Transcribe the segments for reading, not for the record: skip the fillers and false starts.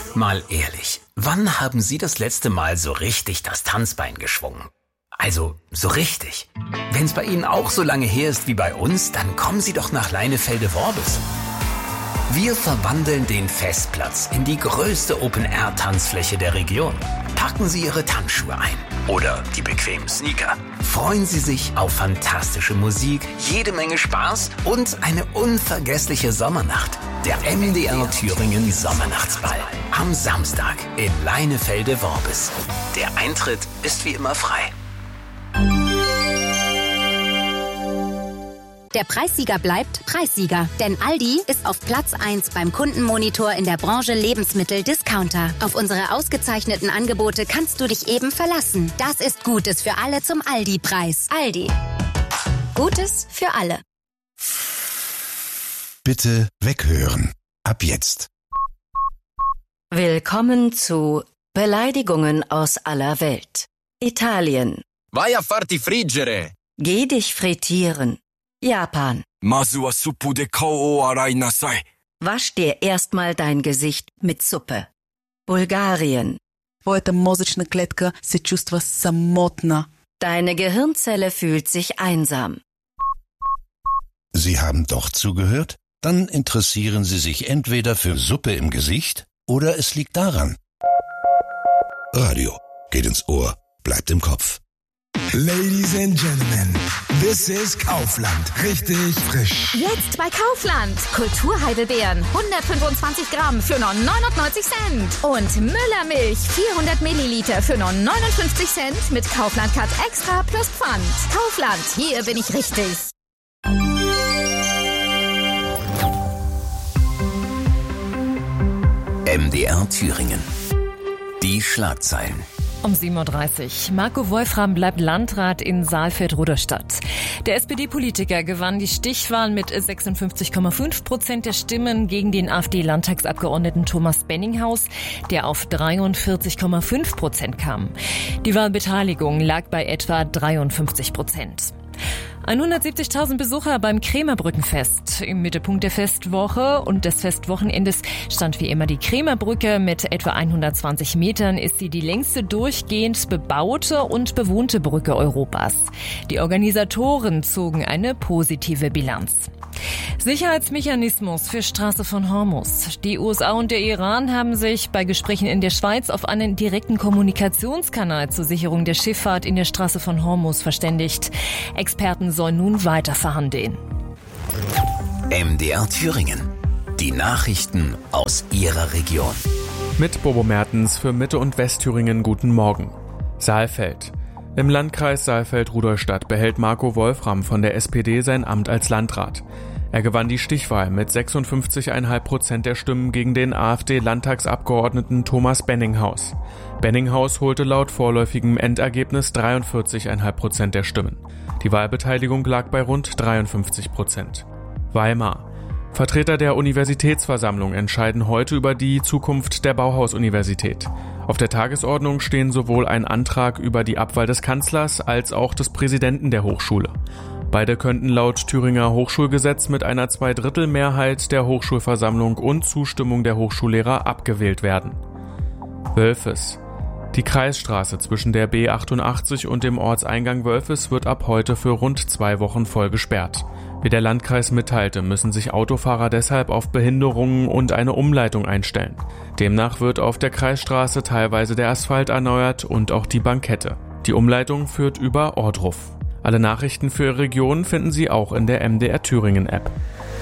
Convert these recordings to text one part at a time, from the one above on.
Mal ehrlich, wann haben Sie das letzte Mal so richtig das Tanzbein geschwungen? Also, so richtig. Wenn's bei Ihnen auch so lange her ist wie bei uns, dann kommen Sie doch nach Leinefelde-Worbis. Wir verwandeln den Festplatz in die größte Open-Air-Tanzfläche der Region. Packen Sie Ihre Tanzschuhe ein oder die bequemen Sneaker. Freuen Sie sich auf fantastische Musik, jede Menge Spaß und eine unvergessliche Sommernacht. Der MDR Thüringen Sommernachtsball am Samstag in Leinefelde-Worbis. Der Eintritt ist wie immer frei. Der Preissieger bleibt Preissieger, denn Aldi ist auf Platz 1 beim Kundenmonitor in der Branche Lebensmittel-Discounter. Auf unsere ausgezeichneten Angebote kannst du dich eben verlassen. Das ist Gutes für alle zum Aldi-Preis. Aldi. Gutes für alle. Bitte weghören. Ab jetzt. Willkommen zu Beleidigungen aus aller Welt. Italien. Vai a farti friggere. Geh dich frittieren. Japan. Masu wa suppu de kou o arai nasai. Wasch dir erstmal dein Gesicht mit Suppe. Bulgarien. Твоята мозъчна клетка се чувства самотна. Deine Gehirnzelle fühlt sich einsam. Sie haben doch zugehört? Dann interessieren Sie sich entweder für Suppe im Gesicht oder es liegt daran. Radio geht ins Ohr, bleibt im Kopf. Ladies and Gentlemen, this is Kaufland. Richtig frisch. Jetzt bei Kaufland. Kulturheidelbeeren 125 Gramm für nur 99 Cent. Und Müllermilch 400 Milliliter für nur 59 Cent mit Kaufland Cut Extra plus Pfand. Kaufland, hier bin ich richtig. MDR Thüringen. Die Schlagzeilen. Um 7.30 Uhr. Marco Wolfram bleibt Landrat in Saalfeld-Rudolstadt. Der SPD-Politiker gewann die Stichwahl mit 56,5% der Stimmen gegen den AfD-Landtagsabgeordneten Thomas Benninghaus, der auf 43,5% kam. Die Wahlbeteiligung lag bei etwa 53%. 170.000 Besucher beim Krämerbrückenfest. Im Mittelpunkt der Festwoche und des Festwochenendes stand wie immer die Krämerbrücke. Mit etwa 120 Metern ist sie die längste durchgehend bebaute und bewohnte Brücke Europas. Die Organisatoren zogen eine positive Bilanz. Sicherheitsmechanismus für Straße von Hormuz. Die USA und der Iran haben sich bei Gesprächen in der Schweiz auf einen direkten Kommunikationskanal zur Sicherung der Schifffahrt in der Straße von Hormuz verständigt. Experten sollen nun weiter verhandeln. MDR Thüringen. Die Nachrichten aus Ihrer Region. Mit Bobo Mertens für Mitte- und Westthüringen guten Morgen. Saalfeld. Im Landkreis Saalfeld-Rudolstadt behält Marco Wolfram von der SPD sein Amt als Landrat. Er gewann die Stichwahl mit 56,5% der Stimmen gegen den AfD-Landtagsabgeordneten Thomas Benninghaus. Benninghaus holte laut vorläufigem Endergebnis 43,5% der Stimmen. Die Wahlbeteiligung lag bei rund 53%. Weimar. Vertreter der Universitätsversammlung entscheiden heute über die Zukunft der Bauhaus-Universität. Auf der Tagesordnung stehen sowohl ein Antrag über die Abwahl des Kanzlers als auch des Präsidenten der Hochschule. Beide könnten laut Thüringer Hochschulgesetz mit einer Zweidrittelmehrheit der Hochschulversammlung und Zustimmung der Hochschullehrer abgewählt werden. Wölfes. Die Kreisstraße zwischen der B88 und dem Ortseingang Wölfes wird ab heute für rund 2 Wochen voll gesperrt. Wie der Landkreis mitteilte, müssen sich Autofahrer deshalb auf Behinderungen und eine Umleitung einstellen. Demnach wird auf der Kreisstraße teilweise der Asphalt erneuert und auch die Bankette. Die Umleitung führt über Ohrdruf. Alle Nachrichten für Ihre Region finden Sie auch in der MDR Thüringen App.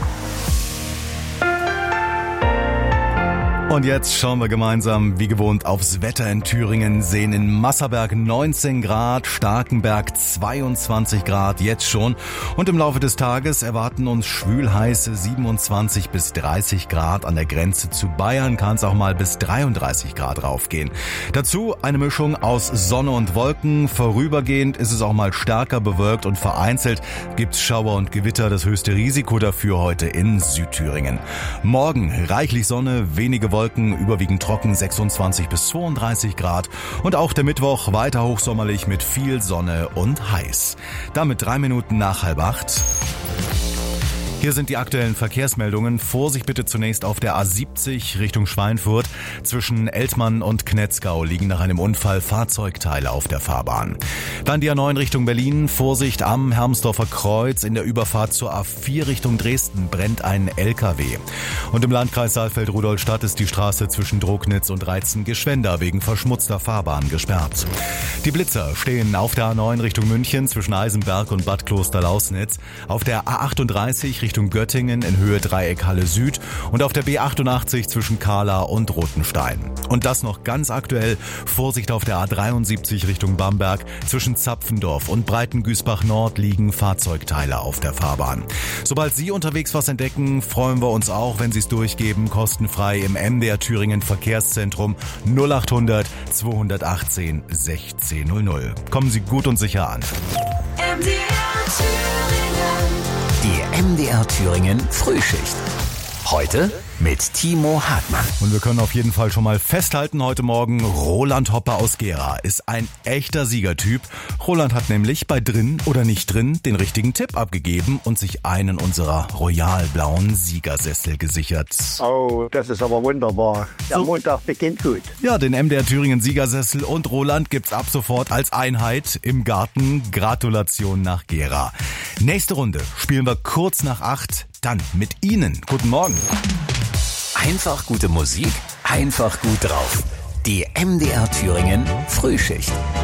Und jetzt schauen wir gemeinsam wie gewohnt aufs Wetter in Thüringen, sehen in Masserberg 19 Grad, Starkenberg 22 Grad jetzt schon. Und im Laufe des Tages erwarten uns schwülheiße 27 bis 30 Grad. An der Grenze zu Bayern kann es auch mal bis 33 Grad raufgehen. Dazu eine Mischung aus Sonne und Wolken. Vorübergehend ist es auch mal stärker bewölkt und vereinzelt gibt's Schauer und Gewitter. Das höchste Risiko dafür heute in Südthüringen. Morgen reichlich Sonne, wenige Wolken, überwiegend trocken, 26 bis 32 Grad. Und auch der Mittwoch weiter hochsommerlich mit viel Sonne und heiß. Damit 3 Minuten nach 7:30. Hier sind die aktuellen Verkehrsmeldungen. Vorsicht bitte zunächst auf der A70 Richtung Schweinfurt. Zwischen Eltmann und Knetzgau liegen nach einem Unfall Fahrzeugteile auf der Fahrbahn. Dann die A9 Richtung Berlin. Vorsicht am Hermsdorfer Kreuz. In der Überfahrt zur A4 Richtung Dresden brennt ein LKW. Und im Landkreis Saalfeld-Rudolstadt ist die Straße zwischen Drognitz und Reizen-Geschwender wegen verschmutzter Fahrbahn gesperrt. Die Blitzer stehen auf der A9 Richtung München zwischen Eisenberg und Bad Kloster-Lausnitz. Auf der A38 Richtung Göttingen in Höhe Dreieckhalle Süd und auf der B88 zwischen Kahla und Rothenstein. Und das noch ganz aktuell, Vorsicht auf der A73 Richtung Bamberg, zwischen Zapfendorf und Breitengüßbach Nord liegen Fahrzeugteile auf der Fahrbahn. Sobald Sie unterwegs was entdecken, freuen wir uns auch, wenn Sie es durchgeben, kostenfrei im MDR Thüringen Verkehrszentrum 0800 218 1600. Kommen Sie gut und sicher an. Die MDR Thüringen Frühschicht. Heute mit Timo Hartmann. Und wir können auf jeden Fall schon mal festhalten heute Morgen, Roland Hoppe aus Gera ist ein echter Siegertyp. Roland hat nämlich bei Drin oder nicht drin den richtigen Tipp abgegeben und sich einen unserer royalblauen Siegersessel gesichert. Oh, das ist aber wunderbar. Der Montag beginnt gut. Ja, den MDR Thüringen Siegersessel und Roland gibt's ab sofort als Einheit im Garten. Gratulation nach Gera. Nächste Runde spielen wir kurz nach 8. Dann mit Ihnen. Guten Morgen. Einfach gute Musik, einfach gut drauf. Die MDR Thüringen Frühschicht.